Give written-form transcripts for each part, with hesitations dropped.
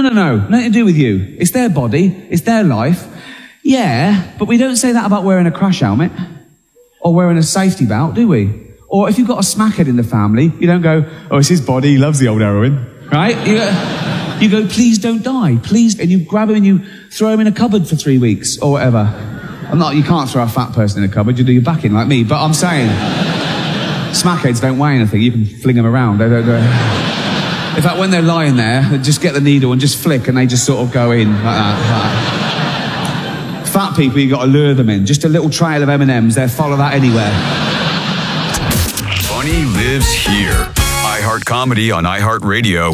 No. Nothing to do with you. It's their body. It's their life. Yeah, but we don't say that about wearing a crash helmet or wearing a safety belt, do we? Or if you've got a smackhead in the family, you don't go, oh, it's his body, he loves the old heroin, right? You go, please don't die, please. And you grab him and you throw him in a cupboard for 3 weeks or whatever. You can't throw a fat person in a cupboard, you do your back in like me, but I'm saying, smackheads don't weigh anything, you can fling them around. They don't. In fact, when they're lying there, they just get the needle and just flick and they just sort of go in like that. Fat people, you got to lure them in. Just a little trail of M&Ms, they'll follow that anywhere. Funny lives here. iHeart Comedy on iHeartRadio.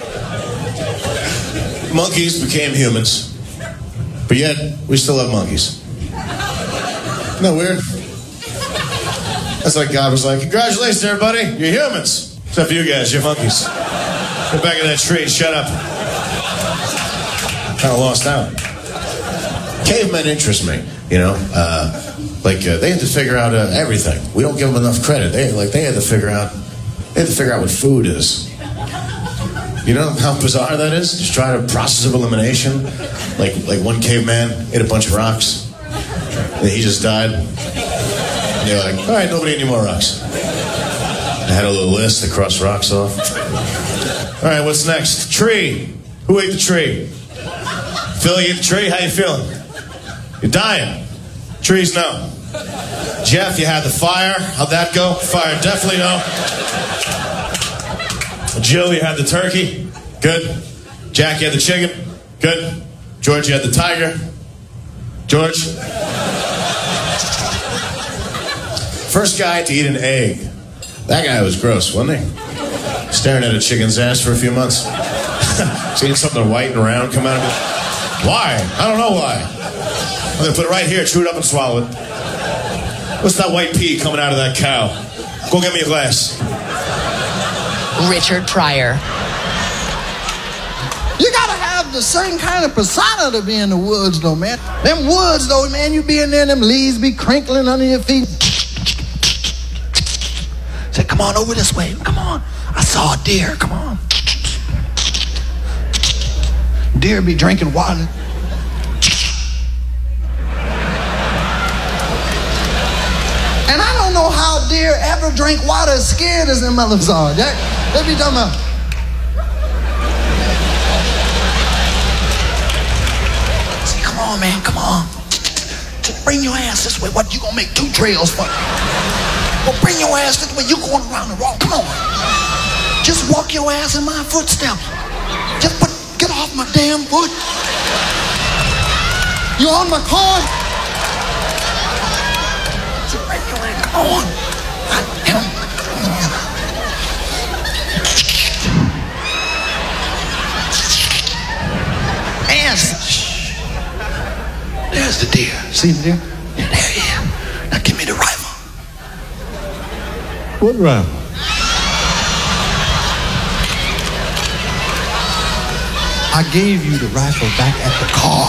Monkeys became humans, but yet we still have monkeys. Isn't that weird? That's like God was like, congratulations, everybody, you're humans. Except for you guys, you're monkeys. Go back in that tree and shut up. Kind of lost out. Cavemen interest me, you know. They had to figure out everything. We don't give them enough credit. They had to figure out what food is. You know how bizarre that is? Just try to process of elimination. Like one caveman ate a bunch of rocks, and he just died. And they're like, all right, nobody ate any more rocks. I had a little list to cross rocks off. All right, what's next? Tree. Who ate the tree? Phil, you ate the tree? How you feeling? You're dying. Trees, no. Jeff, you had the fire. How'd that go? Fire, definitely no. Jill, you had the turkey. Good. Jack, you had the chicken. Good. George, you had the tiger. George? First guy to eat an egg. That guy was gross, wasn't he? Staring at a chicken's ass for a few months. Seeing something white and round come out of it. Why? I don't know why. I'm going to put it right here, chew it up and swallow it. What's that white pea coming out of that cow? Go get me a glass. Richard Pryor. You gotta have the same kind of persona to be in the woods, though, man. Them woods, though, man, you be in there and them leaves be crinkling under your feet. Say, come on over this way. Come on. I saw a deer. Come on. Deer be drinking water. And I don't know how deer ever drink water as scared as them mothers are. They be talking about. See, come on, man, come on. Just bring your ass this way. What, you gonna make 2 trails for? Well, bring your ass this way. You going around the wrong. Come on. Just walk your ass in my footsteps. Get off my damn foot. You on my cord? Just bring your ass. Come on. There's the deer. See the deer? Yeah, there he is. Now give me the rifle. What rifle? I gave you the rifle back at the car.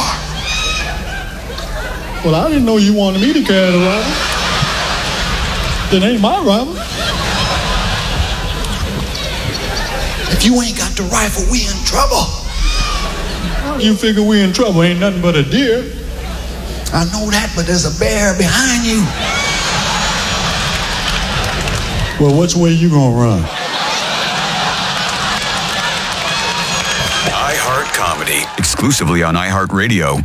Well, I didn't know you wanted me to carry the rifle. That ain't my rifle. If you ain't got the rifle, we in trouble. You figure we in trouble, ain't nothing but a deer. I know that, but there's a bear behind you. Well, which way you gonna run? iHeart Comedy, exclusively on iHeartRadio.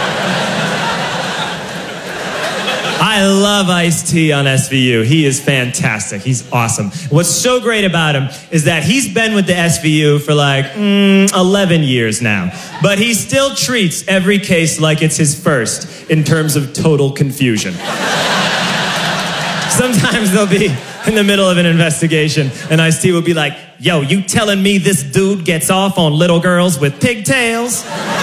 I love Ice-T on SVU. He is fantastic. He's awesome. What's so great about him is that he's been with the SVU for 11 years now. But he still treats every case like it's his first in terms of total confusion. Sometimes they'll be in the middle of an investigation and Ice-T will be like, yo, you telling me this dude gets off on little girls with pigtails?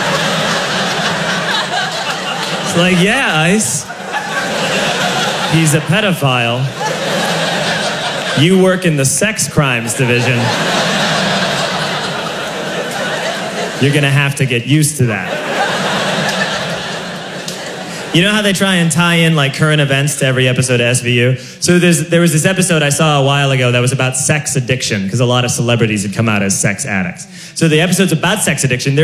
It's like, yeah, Ice. He's a pedophile. You work in the sex crimes division. You're gonna have to get used to that. You know how they try and tie in current events to every episode of SVU? So there was this episode I saw a while ago that was about sex addiction, because a lot of celebrities had come out as sex addicts. So the episode's about sex addiction.